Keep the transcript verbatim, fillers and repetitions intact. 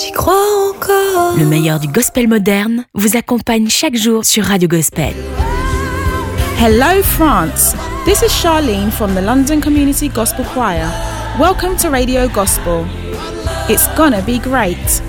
t'y crois encore. Le meilleur du gospel moderne vous accompagne chaque jour sur Radio Gospel. Hello France, this is Charlene from the London Community Gospel Choir. Welcome to Radio Gospel. It's gonna be great.